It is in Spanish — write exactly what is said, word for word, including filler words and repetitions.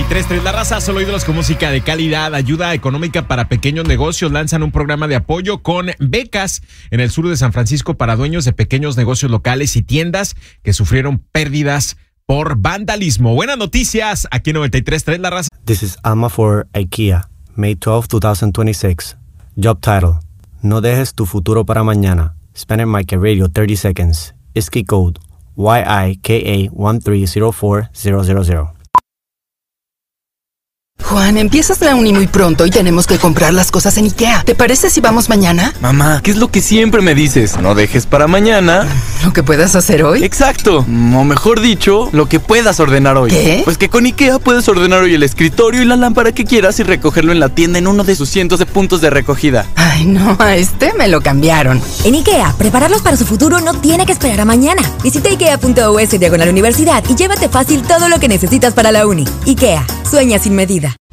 y tres punto tres La Raza, solo ídolos con música de calidad, ayuda económica para pequeños negocios. Lanzan un programa de apoyo con becas en el sur de San Francisco para dueños de pequeños negocios locales y tiendas que sufrieron pérdidas por vandalismo. Buenas noticias aquí en noventa y tres punto tres La Raza. This is Alma for IKEA, May twelfth, twenty twenty-six. Job title: No dejes tu futuro para mañana. Spanish Mike Radio, thirty seconds. I S K I code Y I K A one three zero four zero zero zero. Juan, empiezas la uni muy pronto y tenemos que comprar las cosas en IKEA. ¿Te parece si vamos mañana? Mamá, ¿qué es lo que siempre me dices? No dejes para mañana ¿Lo que puedas hacer hoy? Exacto, o mejor dicho, lo que puedas ordenar hoy. ¿Qué? Pues que con IKEA puedes ordenar hoy el escritorio y la lámpara que quieras y recogerlo en la tienda en uno de sus cientos de puntos de recogida. Ay, no, a este me lo cambiaron. En IKEA, prepararlos para su futuro no tiene que esperar a mañana. Visita ikea punto u s diagonal universidad y llévate fácil todo lo que necesitas para la uni. IKEA, sueña sin medida.